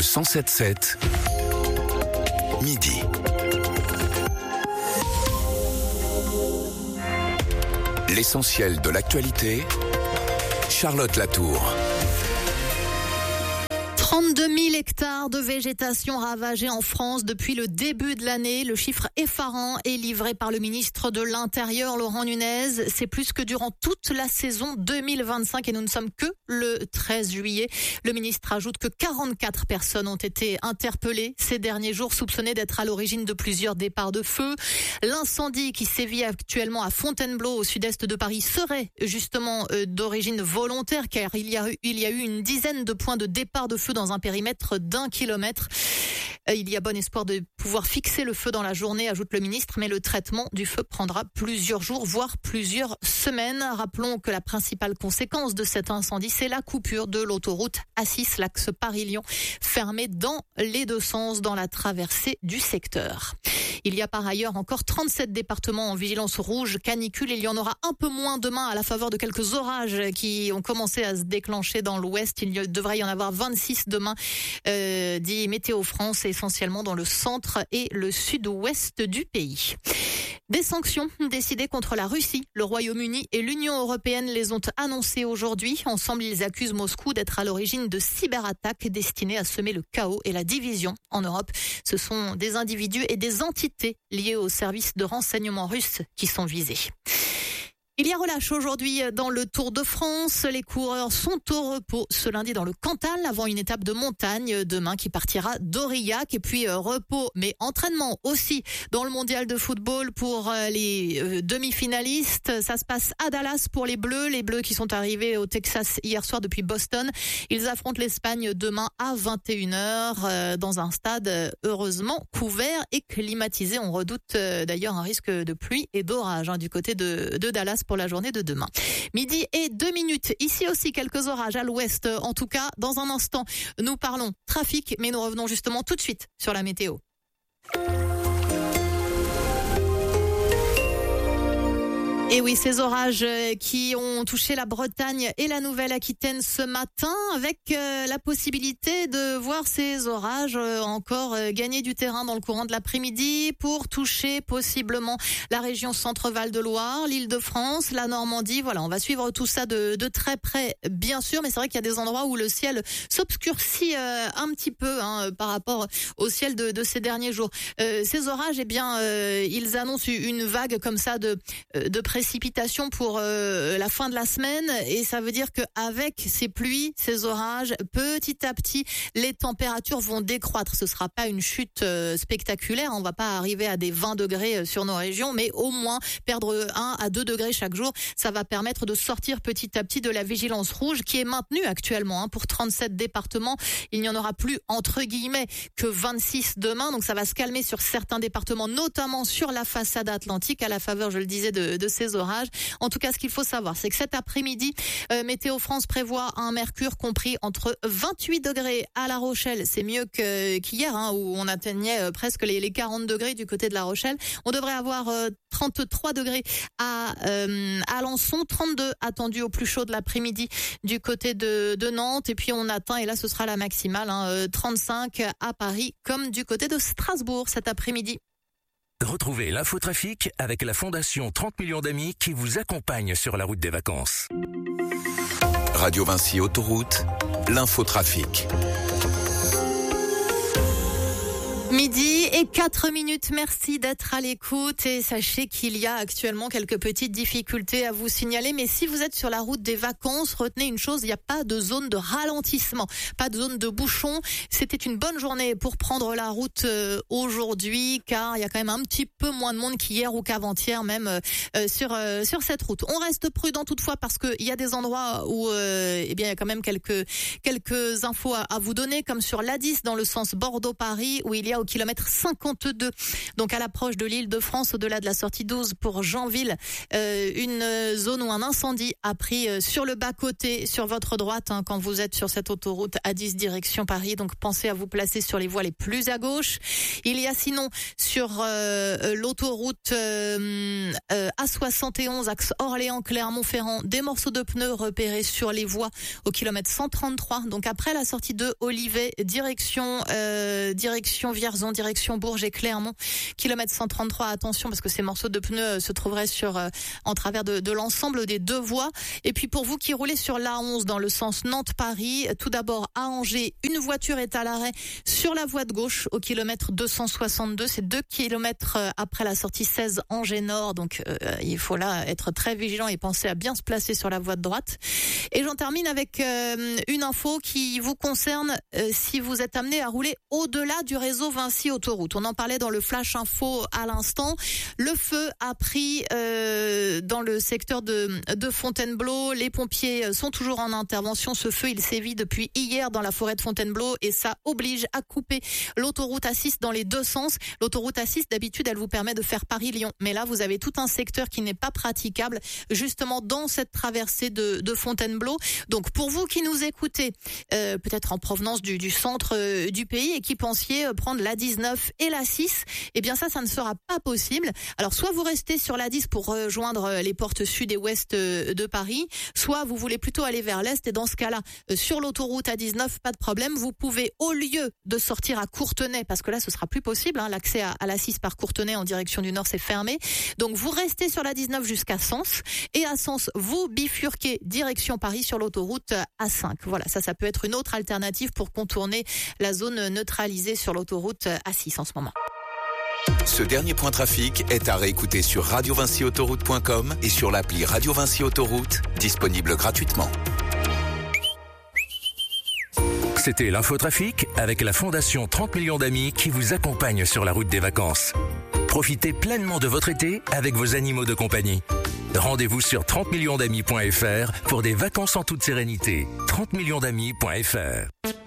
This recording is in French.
107.7, midi. L'essentiel de l'actualité, Charlotte Latour. 32 000 hectares de végétation ravagés en France depuis le début de l'année. Le chiffre effarant est livré par le ministre de l'Intérieur, Laurent Nunez. C'est plus que durant toute la saison 2025 et nous ne sommes que le 13 juillet. Le ministre ajoute que 44 personnes ont été interpellées ces derniers jours, soupçonnées d'être à l'origine de plusieurs départs de feu. L'incendie qui sévit actuellement à Fontainebleau, au sud-est de Paris, serait justement d'origine volontaire, car il y a eu une dizaine de points de départ de feu dans un périmètre d'1 kilomètre. Il y a bon espoir de pouvoir fixer le feu dans la journée, ajoute le ministre, mais le traitement du feu prendra plusieurs jours, voire plusieurs semaines. Rappelons que la principale conséquence de cet incendie, c'est la coupure de l'autoroute A6, l'axe Paris-Lyon, fermée dans les deux sens dans la traversée du secteur. Il y a par ailleurs encore 37 départements en vigilance rouge canicule. Il y en aura un peu moins demain à la faveur de quelques orages qui ont commencé à se déclencher dans l'ouest. Il devrait y en avoir 26 demain, dit Météo France, essentiellement dans le centre et le sud-ouest du pays. Des sanctions décidées contre la Russie. Le Royaume-Uni et l'Union européenne les ont annoncées aujourd'hui. Ensemble, ils accusent Moscou d'être à l'origine de cyberattaques destinées à semer le chaos et la division en Europe. Ce sont des individus et des entités liées aux services de renseignement russes qui sont visés. Il y a relâche aujourd'hui dans le Tour de France. Les coureurs sont au repos ce lundi dans le Cantal avant une étape de montagne demain qui partira d'Aurillac. Et puis repos mais entraînement aussi dans le mondial de football pour les demi-finalistes. Ça se passe à Dallas pour les Bleus qui sont arrivés au Texas hier soir depuis Boston. Ils affrontent l'Espagne demain à 21h dans un stade heureusement couvert et climatisé. On redoute d'ailleurs un risque de pluie et d'orage du côté de Dallas pour la journée de demain. Midi et 2 minutes. Ici aussi, quelques orages à l'ouest. En tout cas, dans un instant, nous parlons trafic, mais nous revenons justement tout de suite sur la météo. Et oui, ces orages qui ont touché la Bretagne et la Nouvelle-Aquitaine ce matin, avec la possibilité de voir ces orages encore gagner du terrain dans le courant de l'après-midi pour toucher possiblement la région Centre-Val de Loire, l'Île-de-France, la Normandie. Voilà, on va suivre tout ça de très près, bien sûr, mais c'est vrai qu'il y a des endroits où le ciel s'obscurcit un petit peu par rapport au ciel de ces derniers jours. Ces orages, eh bien, ils annoncent une vague comme ça de précipitations pour la fin de la semaine, et ça veut dire qu'avec ces pluies, ces orages, petit à petit, les températures vont décroître. Ce sera pas une chute spectaculaire, on va pas arriver à des 20 degrés sur nos régions, mais au moins perdre 1 à 2 degrés chaque jour. Ça va permettre de sortir petit à petit de la vigilance rouge qui est maintenue actuellement pour 37 départements. Il n'y en aura plus entre guillemets que 26 demain, donc ça va se calmer sur certains départements, notamment sur la façade atlantique à la faveur, je le disais, de ces orages. En tout cas, ce qu'il faut savoir, c'est que cet après-midi, Météo France prévoit un mercure compris entre 28 degrés à La Rochelle. C'est mieux qu'hier, où on atteignait presque les 40 degrés du côté de La Rochelle. On devrait avoir 33 degrés à Alençon, 32 attendus au plus chaud de l'après-midi du côté de Nantes. Et puis on atteint, et là ce sera la maximale, 35 à Paris comme du côté de Strasbourg cet après-midi. Retrouvez l'infotrafic avec la Fondation 30 millions d'amis qui vous accompagne sur la route des vacances. Radio Vinci Autoroute, l'infotrafic. Midi et 4 minutes, merci d'être à l'écoute et sachez qu'il y a actuellement quelques petites difficultés à vous signaler, mais si vous êtes sur la route des vacances, retenez une chose, il n'y a pas de zone de ralentissement, pas de zone de bouchon. C'était une bonne journée pour prendre la route aujourd'hui, car il y a quand même un petit peu moins de monde qu'hier ou qu'avant-hier même sur cette route. On reste prudent toutefois parce que il y a des endroits où il y a quand même quelques infos à vous donner, comme sur l'A10 dans le sens Bordeaux-Paris, où il y a au kilomètre 52. Donc à l'approche de l'Île-de-France, au-delà de la sortie 12 pour Janville, une zone où un incendie a pris sur le bas-côté, sur votre droite, quand vous êtes sur cette autoroute A10 direction Paris. Donc pensez à vous placer sur les voies les plus à gauche. Il y a sinon sur l'autoroute A71, axe Orléans-Clermont-Ferrand, des morceaux de pneus repérés sur les voies au kilomètre 133. Donc après la sortie de Olivet, direction Vierzon, direction Bourges et Clermont, kilomètre 133. Attention parce que ces morceaux de pneus se trouveraient en travers de l'ensemble des deux voies. Et puis pour vous qui roulez sur l'A11 dans le sens Nantes-Paris, tout d'abord à Angers, une voiture est à l'arrêt sur la voie de gauche au kilomètre 262. C'est 2 kilomètres après la sortie 16 Angers Nord. Donc il faut là être très vigilant et penser à bien se placer sur la voie de droite. Et j'en termine avec une info qui vous concerne si vous êtes amené à rouler au-delà du réseau Vinci Autoroute. On en parlait dans le Flash Info à l'instant. Le feu a pris dans le secteur de Fontainebleau. Les pompiers sont toujours en intervention. Ce feu, il sévit depuis hier dans la forêt de Fontainebleau et ça oblige à couper l'autoroute A6 dans les deux sens. L'autoroute A6, d'habitude, elle vous permet de faire Paris-Lyon. Mais là, vous avez tout un secteur qui n'est pas praticable justement dans cette traversée de Fontainebleau. Donc pour vous qui nous écoutez, peut-être en provenance du centre du pays et qui pensiez prendre l'A19 et l'A6, eh bien ça ne sera pas possible. Alors soit vous restez sur l'A10 pour rejoindre les portes sud et ouest de Paris, soit vous voulez plutôt aller vers l'est et dans ce cas-là, sur l'autoroute A19, pas de problème, vous pouvez au lieu de sortir à Courtenay, parce que là ce sera plus possible, l'accès à l'A6 par Courtenay en direction du nord c'est fermé, donc vous restez sur l'A19 jusqu'à Sens et à Sens vous bifurquez direction Paris sur l'autoroute A5. Voilà, ça peut être une autre alternative pour contourner la zone neutralisée sur l'autoroute A6 en ce moment. Ce dernier point trafic est à réécouter sur radiovinciautoroute.com et sur l'appli Radio Vinci Autoroute, disponible gratuitement. C'était l'infotrafic avec la Fondation 30 millions d'amis qui vous accompagne sur la route des vacances. Profitez pleinement de votre été avec vos animaux de compagnie. Rendez-vous sur 30millionsdamis.fr pour des vacances en toute sérénité. 30millionsdamis.fr